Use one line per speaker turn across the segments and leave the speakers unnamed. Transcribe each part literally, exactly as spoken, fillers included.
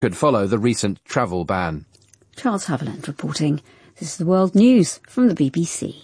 could follow the recent travel ban.
Charles Haviland reporting. This is the World News from the B B C.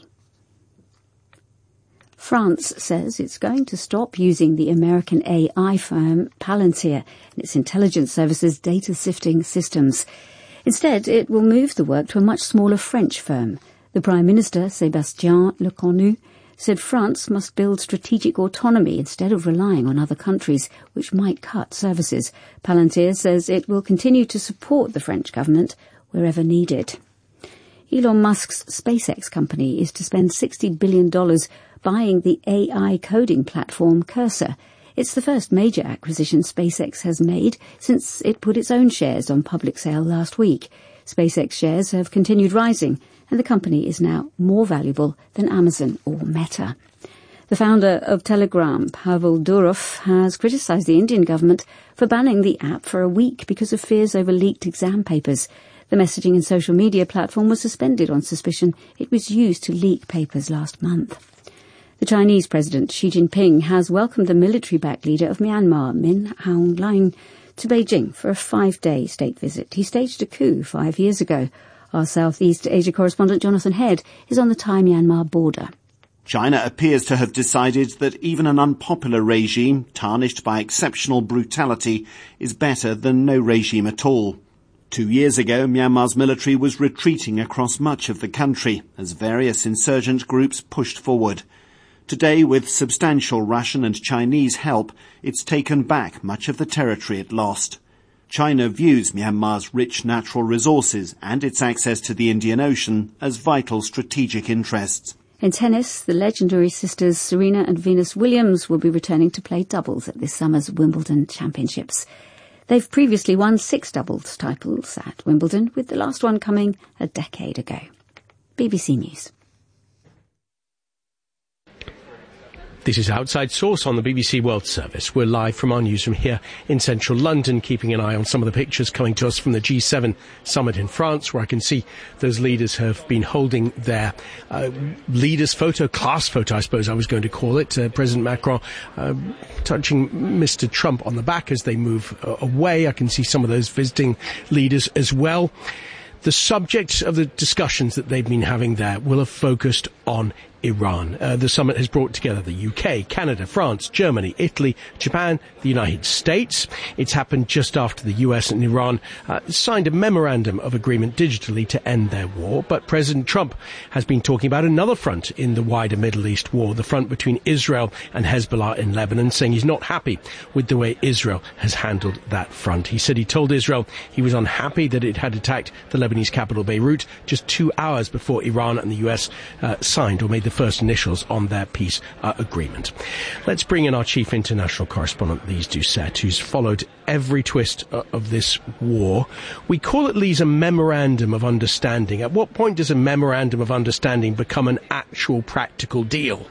France says it's going to stop using the American A I firm Palantir in its intelligence services data sifting systems. Instead, it will move the work to a much smaller French firm. The Prime Minister, Sébastien Lecornu, said France must build strategic autonomy instead of relying on other countries, which might cut services. Palantir says it will continue to support the French government wherever needed. Elon Musk's SpaceX company is to spend sixty billion dollars buying the A I coding platform Cursor. It's the first major acquisition SpaceX has made since it put its own shares on public sale last week. SpaceX shares have continued rising, and the company is now more valuable than Amazon or Meta. The founder of Telegram, Pavel Durov, has criticised the Indian government for banning the app for a week because of fears over leaked exam papers. The messaging and social media platform was suspended on suspicion it was used to leak papers last month. The Chinese President Xi Jinping has welcomed the military-backed leader of Myanmar, Min Aung Hlaing, to Beijing for a five-day state visit. He staged a coup five years ago. Our Southeast Asia correspondent Jonathan Head is on the Thai-Myanmar border.
China appears to have decided that even an unpopular regime, tarnished by exceptional brutality, is better than no regime at all. Two years ago, Myanmar's military was retreating across much of the country as various insurgent groups pushed forward. Today, with substantial Russian and Chinese help, it's taken back much of the territory it lost. China views Myanmar's rich natural resources and its access to the Indian Ocean as vital strategic interests.
In tennis, the legendary sisters Serena and Venus Williams will be returning to play doubles at this summer's Wimbledon Championships. They've previously won six doubles titles at Wimbledon, with the last one coming a decade ago. B B C News.
This is Outside Source on the B B C World Service. We're live from our newsroom here in central London, keeping an eye on some of the pictures coming to us from the G seven summit in France, where I can see those leaders have been holding their uh, leaders' photo, class photo, I suppose I was going to call it. Uh, President Macron uh, touching Mister Trump on the back as they move uh, away. I can see some of those visiting leaders as well. The subject of the discussions that they've been having there will have focused on Iran. Uh, the summit has brought together the U K, Canada, France, Germany, Italy, Japan, the United States. It's happened just after the U S and Iran uh, signed a memorandum of agreement digitally to end their war. But President Trump has been talking about another front in the wider Middle East war, the front between Israel and Hezbollah in Lebanon, saying he's not happy with the way Israel has handled that front. He said he told Israel he was unhappy that it had attacked the Lebanese capital Beirut just two hours before Iran and the U S uh, signed or made the first initials on their peace uh, agreement. Let's bring in our chief international correspondent, Lise Doucette, who's followed every twist uh, of this war. We call it, Lise, a memorandum of understanding. At what point does a memorandum of understanding become an actual practical deal?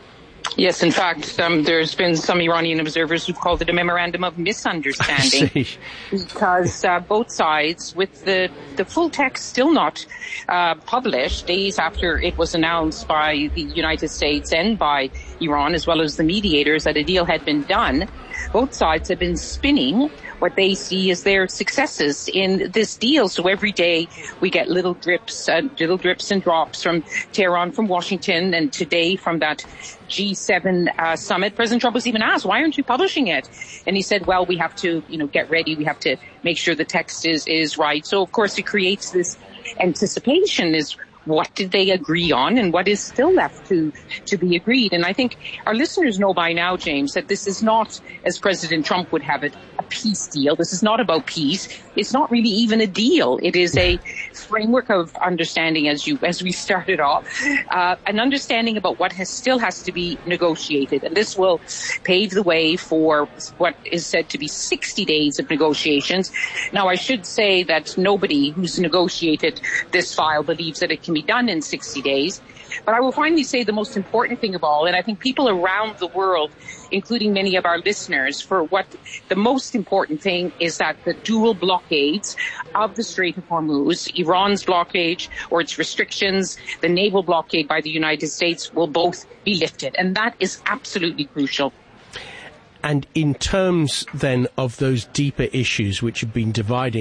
Yes, in fact, um, there's been some Iranian observers who've called it a memorandum of misunderstanding because uh, both sides, with the, the full text still not uh, published, days after it was announced by the United States and by Iran, as well as the mediators, that a deal had been done, both sides have been spinning what they see as their successes in this deal. So every day we get little drips, uh, little drips and drops from Tehran, from Washington, and today from that G seven uh, summit. President Trump was even asked, why aren't you publishing it? And he said, well, we have to, you know, get ready. We have to make sure the text is, is right. So, of course, it creates this anticipation. Is what did they agree on and what is still left to, to be agreed? And I think our listeners know by now, James, that this is not, as President Trump would have it, a peace deal. This is not about peace. It's not really even a deal. It is a framework of understanding, as you, as we started off, uh, an understanding about what has, still has to be negotiated. And this will pave the way for what is said to be sixty days of negotiations. Now, I should say that nobody who's negotiated this file believes that it can be done in sixty days. But I will finally say the most important thing of all, and I think people around the world, including many of our listeners, for what the most important thing is that the dual blockades of the Strait of Hormuz, Iran's blockade or its restrictions, the naval blockade by the United States, will both be lifted. And that is absolutely crucial.
And in terms then of those deeper issues which have been dividing